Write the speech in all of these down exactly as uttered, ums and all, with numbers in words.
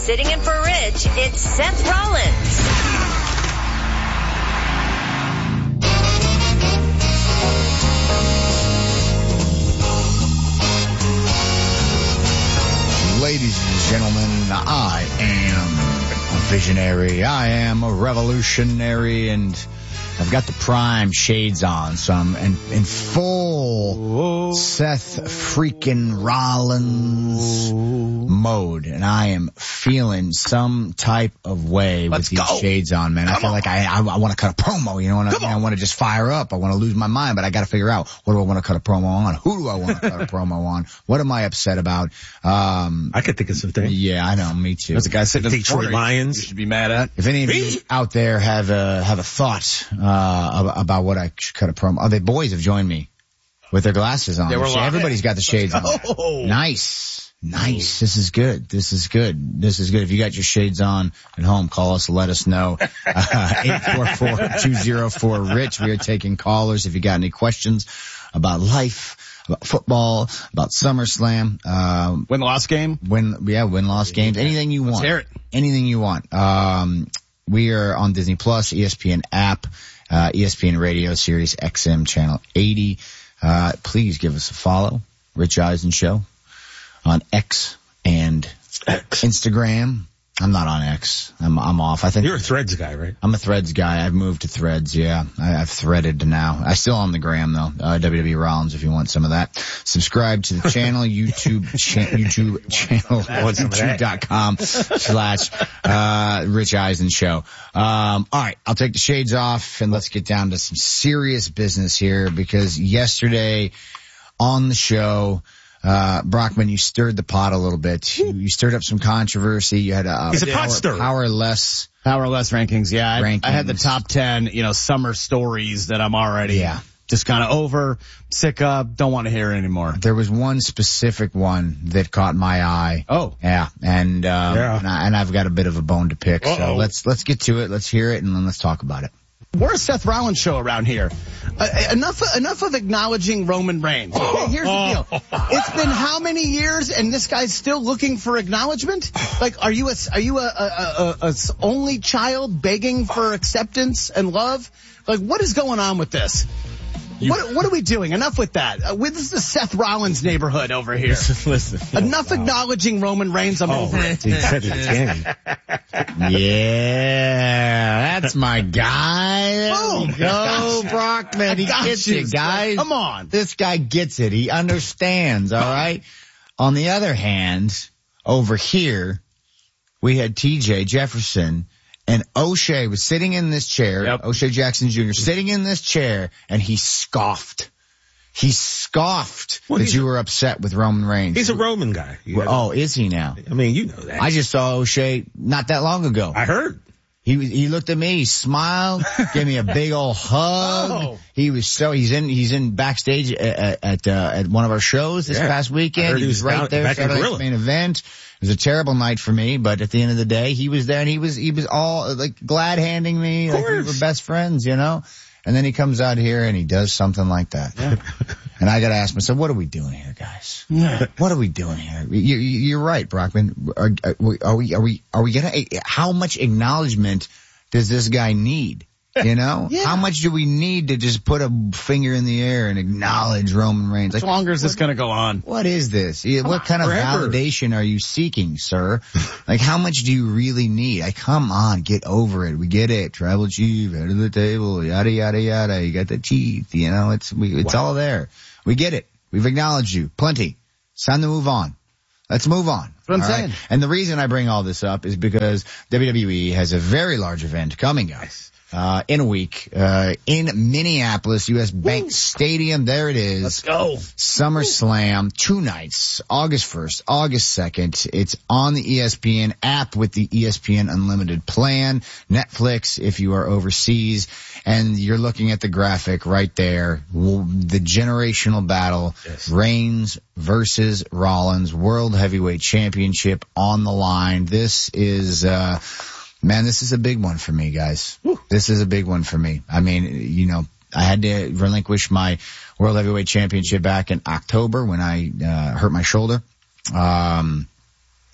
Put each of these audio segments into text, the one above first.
Sitting in for Rich, it's Seth Rollins. Ladies and gentlemen, I am a visionary. I am a revolutionary, and I've got the prime shades on, so I'm in, in full Whoa. Seth freaking Rollins mode, and I am feeling some type of way Let's with these go. shades on, man. Come I feel on. like I I, I want to cut a promo, you know what I mean? I want to just fire up. I want to lose my mind, but I got to figure out, what do I want to cut a promo on? Who do I want to cut a promo on? What am I upset about? Um, I could think of some things. Yeah, I know, me too. There's a guy sitting in the Detroit corner Lions. you should be mad at. If any of you out there have a have a thought uh about what I should cut a promo, oh, the boys have joined me with their glasses on. They were See, live. everybody's got the shades on. Oh. Nice, nice. This is good. This is good. This is good. If you got your shades on at home, call us. Let us know. Uh, eight four four, two oh four, RICH. We are taking callers. If you got any questions about life, about football, about SummerSlam, um, Win loss game. win, yeah, win loss games, anything you want. Let's hear it. Anything you want. Um, we are on Disney Plus, E S P N app, uh, E S P N Radio, Sirius X M channel eighty. Uh, please give us a follow. Rich Eisen Show on X and X. Instagram. I'm not on X. I'm, I'm off. I think You're a Threads guy, right? I'm a Threads guy. I've moved to Threads. Yeah, I, I've threaded now. I still on the gram though. Uh, W W E Rollins, if you want some of that. Subscribe to the channel, YouTube, cha- YouTube channel, YouTube dot com slash, uh, Rich Eisen Show. Um, all right. I'll take the shades off and let's get down to some serious business here, because yesterday on the show, Uh, Brockman, you stirred the pot a little bit. You, you stirred up some controversy. You had a, He's a power, pot stirrer. powerless. Power less rankings. Yeah, I, Rankings. I had the top ten, you know, summer stories that I'm already Yeah. just kind of over, sick of, don't want to hear anymore. There was one specific one that caught my eye. Oh. Yeah. And, um, Yeah. and, I, and I've got a bit of a bone to pick. So Uh-oh. let's, let's get to it. Let's hear it and then let's talk about it. We're a Seth Rollins show around here. Uh, enough, enough of acknowledging Roman Reigns. Okay, here's the deal. It's been how many years, and this guy's still looking for acknowledgement? Like, are you a, are you a, a, a, a only child begging for acceptance and love? Like, what is going on with this? What, what are we doing? Enough with that. Uh, this is the Seth Rollins neighborhood over here. Listen. Enough acknowledging Roman Reigns. I'm Oh, over it. he said it again. Yeah. That's my guy. There Boom. we go, Brockman. He Got gets you, it, guys. Come on. This guy gets it. He understands, all right? On the other hand, over here, we had T J Jefferson, and O'Shea was sitting in this chair, Yep. O'Shea Jackson Junior sitting in this chair, and he scoffed. He scoffed Well, that he's you a- were upset with Roman Reigns. He's a Roman guy. You Well, know? oh, is he now? I mean, you know that. I just saw O'Shea not that long ago. I heard. He was, he looked at me, he smiled, gave me a big old hug. Oh. He was so, he's in, he's in backstage at, at, uh, at one of our shows this Yeah. past I weekend. heard He he was was right down- there, back in Saturday Gorilla. Night's main event. It was a terrible night for me, but at the end of the day, he was there and he was, he was all like glad handing me, like we were course. best friends, you know? And then he comes out here and he does something like that. And I gotta ask myself, what are we doing here, guys? Yeah. What are we doing here? You, you- you're right, Brockman. Are, are we, are we, are we, are we gonna, how much acknowledgement does this guy need? You know? Yeah. How much do we need to just put a finger in the air and acknowledge Roman Reigns? How Like, longer is this going to go on? what is this? Yeah, What on, kind of forever. validation are you seeking, sir? Like, how much do you really need? Like, come on, get over it. We get it. Tribal chief, head of the table, yada, yada, yada. You got the teeth, you know, it's, we, it's Wow. all there. We get it. We've acknowledged you. Plenty. It's time to move on. Let's move on. That's what I'm All saying. And the reason I bring all this up is because W W E has a very large event coming up. Uh, in a week, uh, in Minneapolis, U S Bank Stadium. There it is. Let's go. SummerSlam, two nights, August first, August second. It's on the E S P N app with the E S P N Unlimited plan, Netflix if you are overseas, and you're looking at the graphic right there. The generational battle, Yes. Reigns versus Rollins, World Heavyweight Championship on the line. This is, uh, man, this is a big one for me, guys. Woo. This is a big one for me. I mean, you know, I had to relinquish my World Heavyweight Championship back in October when I uh, hurt my shoulder. Um,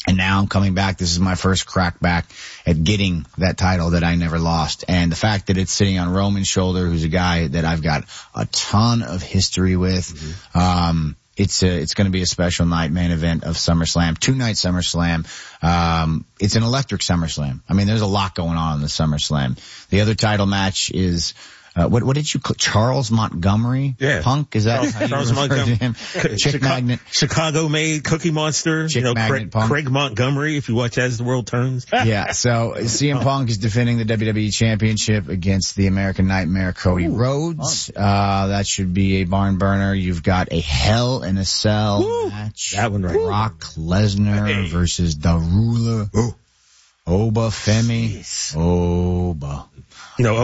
And now I'm coming back. This is my first crack back at getting that title that I never lost. And the fact that it's sitting on Roman's shoulder, who's a guy that I've got a ton of history with, mm-hmm. um, it's a, it's going to be a special night, main event of SummerSlam, two night SummerSlam. Um, it's an electric SummerSlam. I mean, there's a lot going on in the SummerSlam. The other title match is, Uh, what, what did you call Charles Montgomery? Yeah. Punk? Is that Charles, how you Charles refer Montgomery. to him? Chick Chicago, Magnet. Chicago made Cookie Monster. Chick you know, Magnet Craig, Punk. Craig Montgomery, if you watch As the World Turns. Yeah, so C M Punk is defending the W W E Championship against the American Nightmare Cody Ooh, Rhodes. Uh, that should be a barn burner. You've got a Hell in a Cell Ooh, match. That one right. Brock Lesnar hey. versus the Ruler. Ooh. Oba Femi. Jeez. Oba. You know,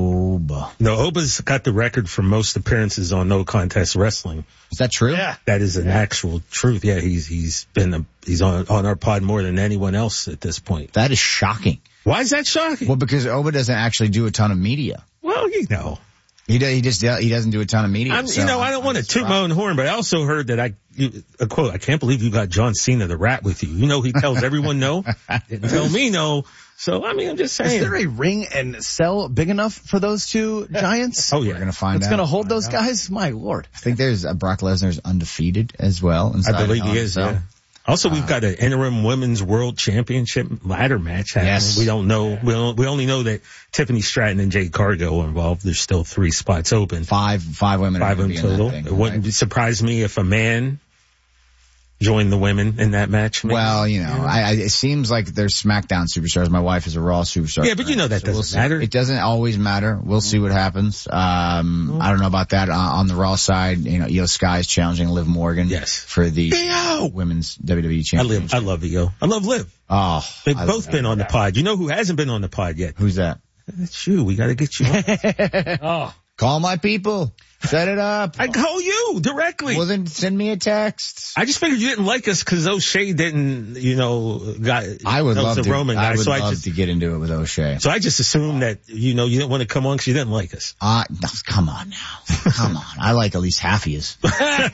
Oba. You know, Oba's got the record for most appearances on No Contest Wrestling. Is that true? Yeah. That is an yeah. actual truth. Yeah, he's he's been a, he's on on our pod more than anyone else at this point. That is shocking. Why is that shocking? Well, because Oba doesn't actually do a ton of media. Well, you know. He does, he just he doesn't do a ton of media. I'm, so you know, I don't want to toot my own horn, but I also heard that I you, a quote. I can't believe you got John Cena the Rat with you. You know, he tells everyone no, didn't tell me no. So I mean, I'm just saying. Is there a ring and cell big enough for those two giants? Oh yeah, we're gonna find it's out. It's gonna hold those guys. My lord. I think there's uh, Brock Lesnar's undefeated as well. I believe he is. Yeah. Also, we've got an interim women's world championship ladder match happening. Yes. We don't know. We don't, we only know that Tiffany Stratton and Jade Cargill are involved. There's still three spots open. Five, five women. Five in total. Thing, it wouldn't right? surprise me if a man joined the women in that match. Maybe. Well, you know, yeah. I, I, it seems like there's SmackDown superstars. My wife is a Raw superstar. Yeah, but you know that so doesn't we'll matter. It doesn't always matter. We'll see what happens. Um, mm. I don't know about that. Uh, on the Raw side, you know, Io Sky is challenging Liv Morgan. Yes. For the Io! women's W W E championship. I, live, I love Io. I love Liv. Oh. They've I both been on the pod. You know who hasn't been on the pod yet? Who's that? It's you. We gotta get you on. Oh. Call my people. Set it up. I call you directly. Well, then send me a text. I just figured you didn't like us because O'Shea didn't, you know, got. I would love to. Roman I guy, would so love I just, to get into it with O'Shea. So I just assumed that, you know, you didn't want to come on because you didn't like us. Uh, no, come on now. Come on. I like at least half of yous. Hey,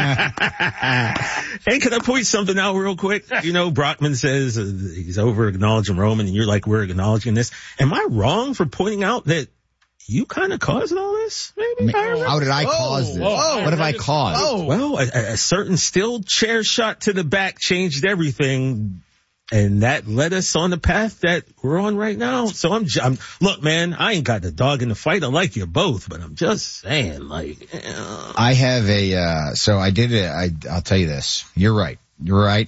can I point something out real quick? You know, Brockman says uh, he's over acknowledging Roman and you're like, we're acknowledging this. Am I wrong for pointing out that you kind of caused all this, maybe? How did I whoa, cause this? Whoa, what have I caused? Whoa. Well, a, a certain steel chair shot to the back changed everything, and that led us on the path that we're on right now. So I'm, I'm look, man, I ain't got the dog in the fight. I like you both, but I'm just saying, like, uh, I have a. Uh, so I did it. I, I'll tell you this. You're right. You're right.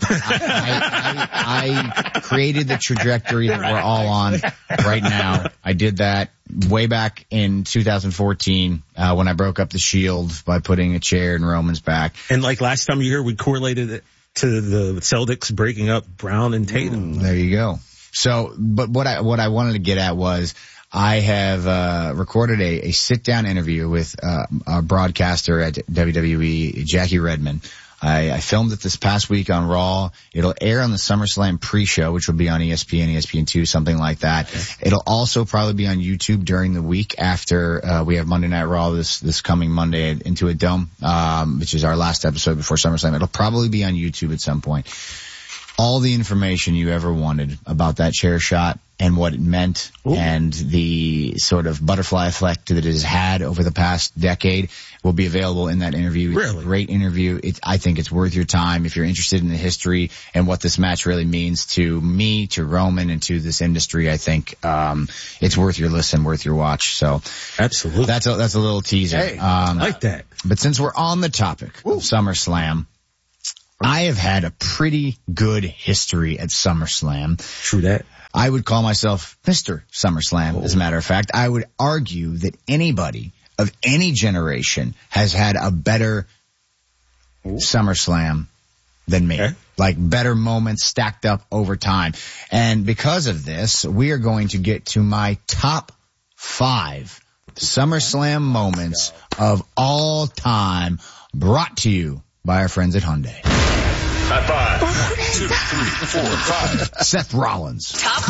I, I, I created the trajectory that we're all on right now. I did that way back in two thousand fourteen uh, when I broke up the Shield by putting a chair in Roman's back. And like last time you were here, we correlated it to the Celtics breaking up Brown and Tatum. Mm, there you go. So, but what I what I wanted to get at was I have uh recorded a, a sit-down interview with uh, a broadcaster at W W E, Jackie Redmond. I, I filmed it this past week on Raw. It'll air on the SummerSlam pre-show, which will be on E S P N, E S P N two, something like that. Okay. It'll also probably be on YouTube during the week after uh, we have Monday Night Raw this this coming Monday into a Dome, um, which is our last episode before SummerSlam. It'll probably be on YouTube at some point. All the information you ever wanted about that chair shot and what it meant Ooh. And the sort of butterfly effect that it has had over the past decade will be available in that interview. Really? It's a great interview. It, I think it's worth your time if you're interested in the history and what this match really means to me, to Roman, and to this industry. I think um it's worth your listen, worth your watch. So absolutely, that's a, that's a little teaser. Hey, um, I like that. But since we're on the topic Ooh. Of SummerSlam, I have had a pretty good history at SummerSlam. True that. I would call myself Mister SummerSlam, oh. as a matter of fact. I would argue that anybody of any generation has had a better Ooh. SummerSlam than me. Okay. Like better moments stacked up over time. And because of this, we are going to get to my top five SummerSlam moments of all time, brought to you by our friends at Hyundai. High five. One, two, three, four, five. Seth Rollins. Top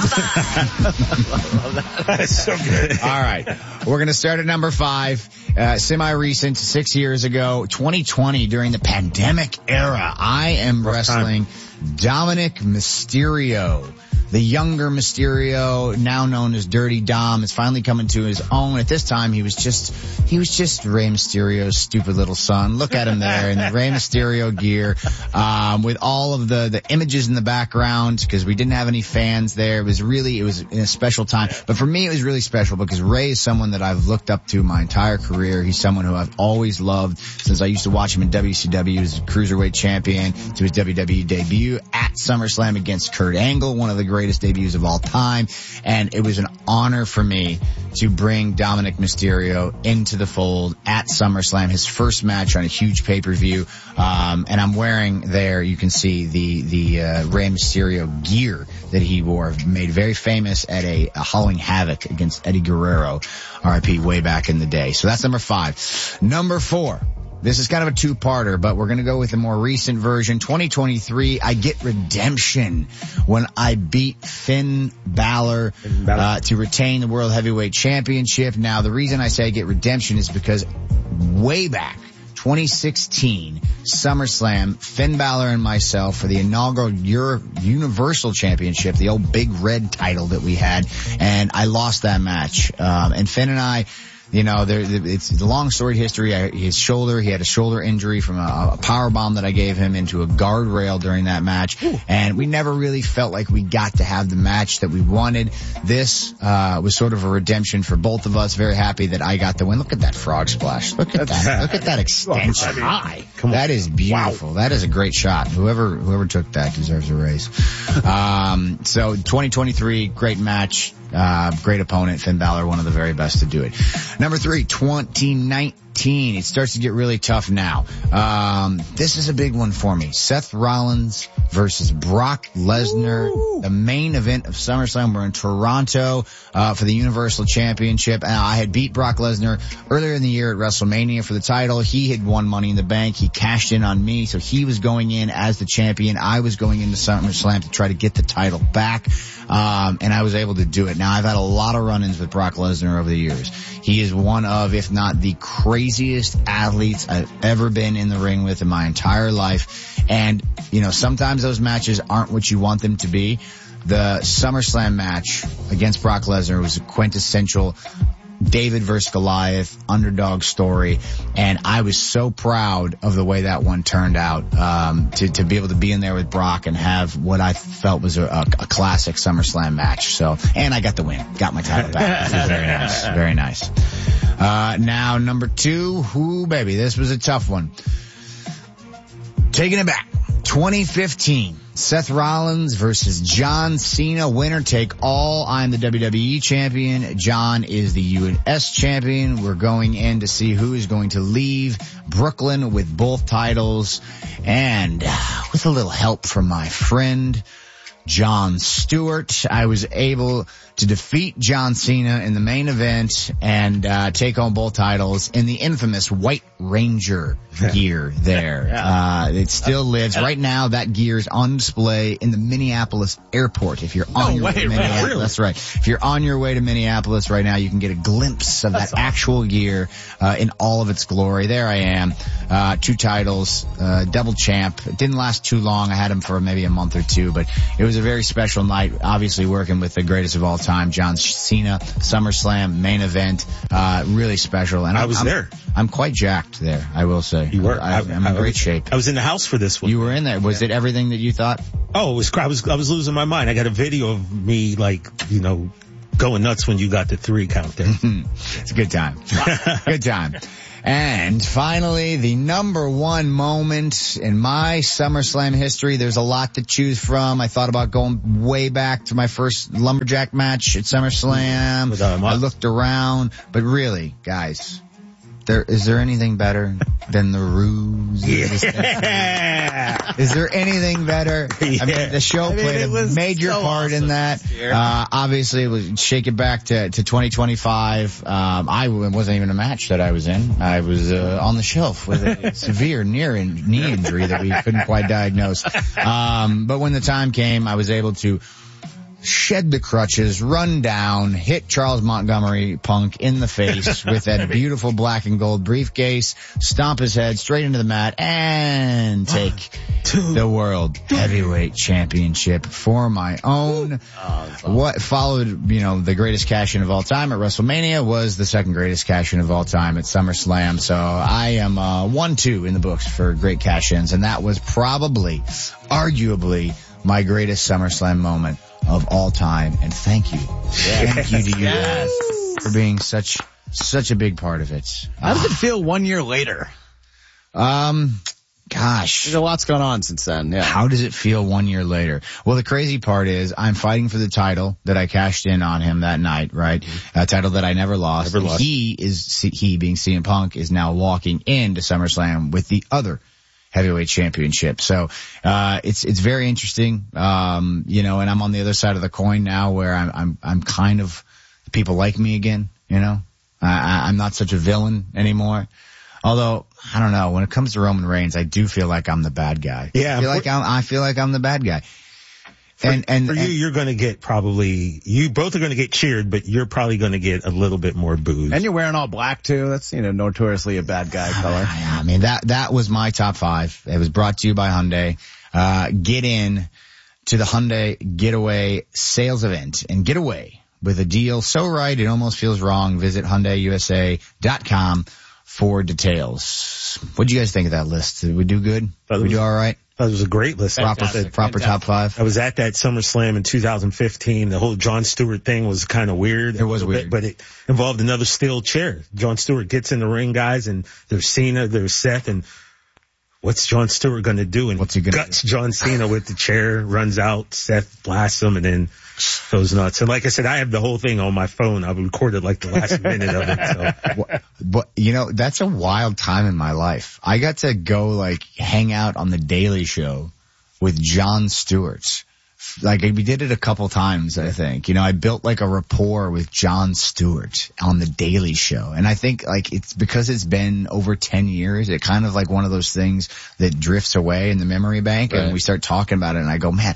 five. That's so good. All right. We're going to start at number five. Uh, semi-recent, six years ago, twenty twenty, during the pandemic era. I am Rough wrestling time. Dominic Mysterio. The younger Mysterio, now known as Dirty Dom, is finally coming to his own. At this time, he was just, he was just Rey Mysterio's stupid little son. Look at him there in the Rey Mysterio gear, um, with all of the, the images in the background, because we didn't have any fans there. It was really, it was in a special time. But for me, it was really special because Rey is someone that I've looked up to my entire career. He's someone who I've always loved since I used to watch him in W C W as a cruiserweight champion to his W W E debut at SummerSlam against Kurt Angle, one of the great greatest debuts of all time, and it was an honor for me to bring Dominic Mysterio into the fold at SummerSlam, his first match on a huge pay-per-view, um, and I'm wearing there, you can see the the uh, Rey Mysterio gear that he wore, made very famous at a, a Halloween Havoc against Eddie Guerrero, R I P, way back in the day. So that's number five. Number four. This is kind of a two-parter, but we're going to go with a more recent version. twenty twenty-three, I get redemption when I beat Finn Balor, uh, to retain the World Heavyweight Championship. Now, the reason I say I get redemption is because way back, twenty sixteen, SummerSlam, Finn Balor and myself for the inaugural Euro- Universal Championship, the old big red title that we had, and I lost that match. Um, and Finn and I, you know, there, it's a long storied history. I, his shoulder, he had a shoulder injury from a, a power bomb that I gave him into a guardrail during that match. Ooh. And we never really felt like we got to have the match that we wanted. This, uh, was sort of a redemption for both of us. Very happy that I got the win. Look at that frog splash. Look at That's, that. Look at that extension. High. That is beautiful. Wow. That is a great shot. Whoever, whoever took that deserves a raise. Um, so twenty twenty-three, great match. Uh, great opponent, Finn Balor, one of the very best to do it. Number three, twenty nineteen. It starts to get really tough now. Um, this is a big one for me. Seth Rollins versus Brock Lesnar. Ooh. The main event of SummerSlam. We're in Toronto, uh, for the Universal Championship. And I had beat Brock Lesnar earlier in the year at WrestleMania for the title. He had won Money in the Bank. He cashed in on me. So he was going in as the champion. I was going into SummerSlam to try to get the title back. Um, and I was able to do it. Now, I've had a lot of run-ins with Brock Lesnar over the years. He is one of, if not the craziest athletes I've ever been in the ring with in my entire life. And, you know, sometimes those matches aren't what you want them to be. The SummerSlam match against Brock Lesnar was a quintessential David versus Goliath underdog story, and I was so proud of the way that one turned out, um, to, to be able to be in there with Brock and have what I felt was a, a, a classic SummerSlam match. So, and I got the win, got my title back. It was very nice, very nice. Uh, now number two, whoo baby, this was a tough one. Taking it back, twenty fifteen. Seth Rollins versus John Cena, winner take all. I'm the W W E champion. John is the U S champion. We're going in to see who is going to leave Brooklyn with both titles. And with a little help from my friend, Jon Stewart, I was able to defeat John Cena in the main event and uh take home both titles in the infamous White Ranger gear there. yeah. Uh it still lives. Right now, that gear is on display in the Minneapolis airport. If you're on no your way, way to Minneapolis, really? That's right. If you're on your way to Minneapolis right now, you can get a glimpse of that's that awesome. Actual gear uh in all of its glory. There I am. Uh two titles, uh double champ. It didn't last too long. I had him for maybe a month or two, but it was a very special night, obviously working with the greatest of all time. Time, John Cena, SummerSlam, main event, uh, really special. And I I'm, was I'm, there. I'm quite jacked there, I will say. You were? I, I'm in I, great I was, shape. I was in the house for this one. You were in there. Was yeah. it everything that you thought? Oh, it was, I was, I was losing my mind. I got a video of me, like, you know, going nuts when you got the three count there. It's a good time. Good time. And finally, the number one moment in my SummerSlam history. There's a lot to choose from. I thought about going way back to my first lumberjack match at SummerSlam. With, um, I looked around, but really, guys, there is there anything better than the ruse? Yeah. Is there anything better? Yeah. I mean, the show I mean, played a major so part awesome in that. Uh, obviously, it was shake it back to, to twenty twenty-five. Um, I it wasn't even a match that I was in. I was uh, on the shelf with a severe near in, knee injury that we couldn't quite diagnose. Um, but when the time came, I was able to shed the crutches, run down, hit Charles Montgomery Punk in the face with that beautiful black and gold briefcase, stomp his head straight into the mat, and take the World Heavyweight Championship for my own. What followed, you know, the greatest cash-in of all time at WrestleMania was the second greatest cash-in of all time at SummerSlam. So I am uh, one two in the books for great cash-ins, and that was probably, arguably, my greatest SummerSlam moment of all time. And thank you. Yes. Thank you to you Yes. guys for being such, such a big part of it. How does it feel one year later? Um, gosh. There's a lot's gone on since then, yeah. How does it feel one year later? Well, the crazy part is I'm fighting for the title that I cashed in on him that night, right? A title that I never lost. Never lost. He is, he being C M Punk is now walking into SummerSlam with the other heavyweight championship. So, uh, it's, it's very interesting. Um, you know, and I'm on the other side of the coin now where I'm, I'm, I'm kind of, people like me again, you know? I, I'm not such a villain anymore. Although, I don't know, when it comes to Roman Reigns, I do feel like I'm the bad guy. Yeah. I feel like I'm, I feel like I'm the bad guy. For, and, and, for you, and, you're going to get probably, you both are going to get cheered, but you're probably going to get a little bit more booze. And you're wearing all black too. That's, you know, notoriously a bad guy color. I mean, that, that was my top five. It was brought to you by Hyundai. Uh, get in to the Hyundai Getaway sales event and get away with a deal so right it almost feels wrong. Visit Hyundai U S A dot com for details. What do you guys think of that list? Did we do good? Did we do all right? That was a great list. Proper, Fantastic. proper top five. I was at that SummerSlam in two thousand fifteen. The whole Jon Stewart thing was kind of weird. It was a little weird. bit, but it involved another steel chair. Jon Stewart gets in the ring, guys, and there's Cena, there's Seth, and what's Jon Stewart going to do? And What's he gonna guts John Cena with the chair, runs out, Seth blasts him, and then goes nuts. And like I said, I have the whole thing on my phone. I recorded like the last minute of it. So. But, but, you know, that's a wild time in my life. I got to go, like, hang out on the Daily Show with Jon Stewart. Like, we did it a couple times, I think. You know, I built, like, a rapport with Jon Stewart on the Daily Show. And I think, like, it's because it's been over ten years, it kind of like one of those things that drifts away in the memory bank. Right. And we start talking about it, and I go, man,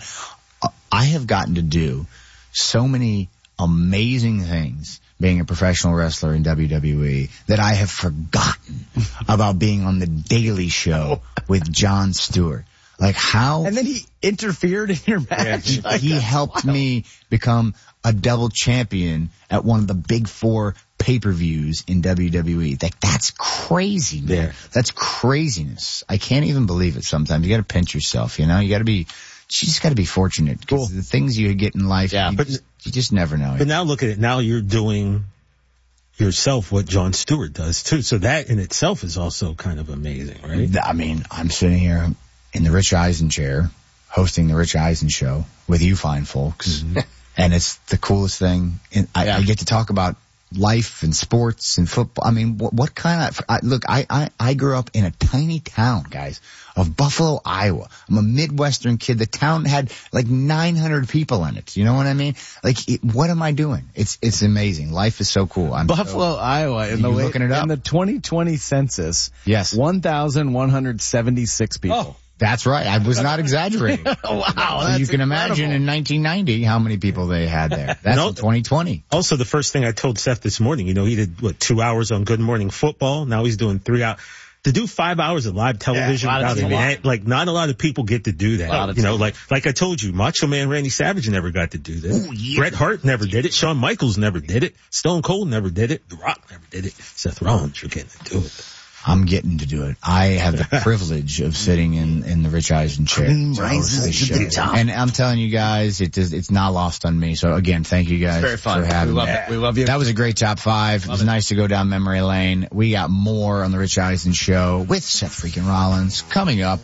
I have gotten to do so many amazing things being a professional wrestler in W W E that I have forgotten about being on the Daily Show with Jon Stewart. Like how... And then he interfered in your match. He, Like, he that's helped wild. me become a double champion at one of the big four pay-per-views in W W E. Like, that's crazy, man. Yeah. That's craziness. I can't even believe it sometimes. You gotta pinch yourself, you know? You gotta be, you just gotta be fortunate. 'Cause Cool. the things you get in life, Yeah, you, but- just, you just never know. But now look at it. Now you're doing yourself what Jon Stewart does too. So that in itself is also kind of amazing, right? I mean, I'm sitting here in the Rich Eisen chair, hosting the Rich Eisen show with you fine folks. Mm-hmm. And it's the coolest thing. And I, Yeah. I get to talk about life and sports and football. I mean, what, what kind of, I, look, I, I, I grew up in a tiny town, guys, of Buffalo, Iowa. I'm a Midwestern kid. The town had like nine hundred people in it. You know what I mean? Like, it, what am I doing? It's, it's amazing. Life is so cool. I'm Buffalo, so, Iowa, in You the late, looking it up? in the twenty twenty census, Yes. one thousand one hundred seventy-six people. That's right. I was not exaggerating. wow, So that's you can imagine incredible. in nineteen ninety how many people they had there. That's No. in twenty twenty. Also, the first thing I told Seth this morning, you know, he did what two hours on Good Morning Football. Now he's doing three hours. To do five hours of live television, Yeah, a lot of- without that's a an ad, like not a lot of people get to do that. lot of You know, time. like like I told you, Macho Man Randy Savage never got to do this. Oh, yeah. Bret Hart never did it. Shawn Michaels never did it. Stone Cold never did it. The Rock never did it. Seth Rollins, you're getting to do it. I'm getting to do it. I have the privilege of sitting in, in the Rich Eisen chair. Cream to rises host this to the show. top. And I'm telling you guys, it does, it's not lost on me. So again, thank you guys very fun. for having We love me. it. We love you. That was a great top five. It was nice to go down memory lane. We got more on the Rich Eisen show with Seth freaking Rollins coming up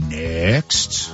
next.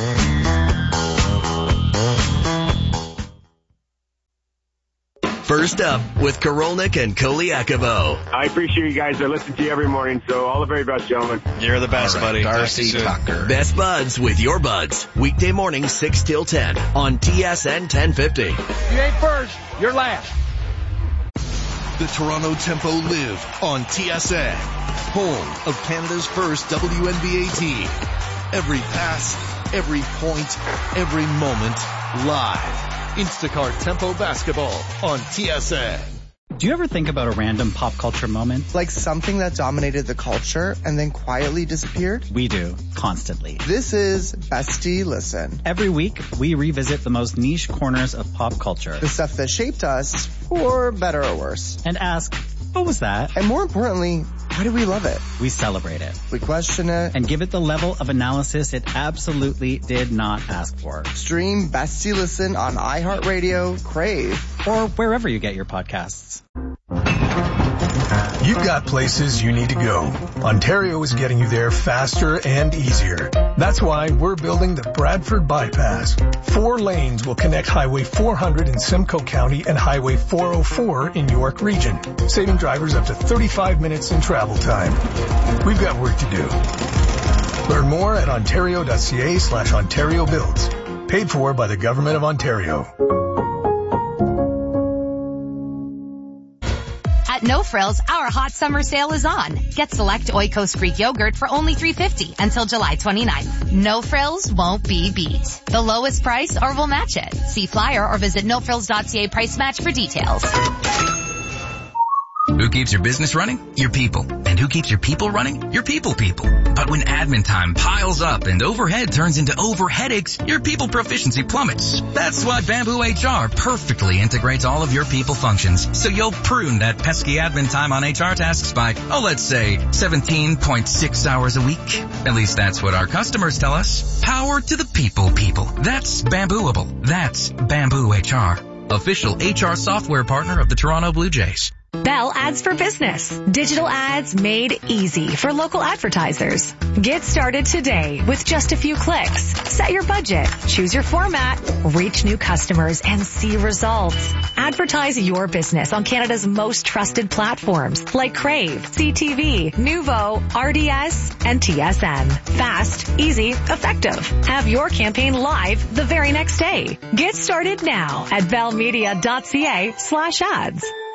First up with Korolnik and Koliakovo. I appreciate you guys. I listen to you every morning, so all the very best, gentlemen. You're the best, buddy. Darcy Tucker. Best Buds with your buds. Weekday morning six till ten on T S N ten fifty. You ain't first, you're last. The Toronto Tempo live on T S N, home of Canada's first W N B A team. Every pass, every point, every moment, live. Instacart Tempo Basketball on T S N. Do you ever think about a random pop culture moment? Like something that dominated the culture and then quietly disappeared? We do, constantly. This is Bestie Listen. Every week, we revisit the most niche corners of pop culture. The stuff that shaped us, for better or worse. And ask, what was that? And more importantly, why do we love it? We celebrate it. We question it. And give it the level of analysis it absolutely did not ask for. Stream Bestie Listen on iHeartRadio, Crave, or wherever you get your podcasts. You've got places you need to go. Ontario is getting you there faster and easier. That's why we're building the Bradford Bypass. Four lanes will connect Highway four hundred in Simcoe County and Highway four oh four in York Region, saving drivers up to thirty-five minutes in travel time. We've got work to do. Learn more at ontario.ca slash Ontario Builds. Paid for by the Government of Ontario. At No Frills, our hot summer sale is on. Get select Oikos Greek yogurt for only three dollars and fifty cents until July twenty-ninth. No Frills won't be beat. The lowest price or we'll match it. See flyer or visit no frills dot c a price match for details. Who keeps your business running? Your people. And who keeps your people running? Your people people. But when admin time piles up and overhead turns into over headaches, your people proficiency plummets. That's why Bamboo H R perfectly integrates all of your people functions, so you'll prune that pesky admin time on H R tasks by, oh, let's say seventeen point six hours a week. At least that's what our customers tell us. Power to the people people. That's Bambooable. That's Bamboo H R. Official H R software partner of the Toronto Blue Jays. Bell Ads for Business. Digital ads made easy for local advertisers. Get started today with just a few clicks. Set your budget, choose your format, reach new customers, and see results. Advertise your business on Canada's most trusted platforms like Crave, C T V, Nuvo, R D S, and T S N. Fast, easy, effective. Have your campaign live the very next day. Get started now at bellmedia.ca slash ads.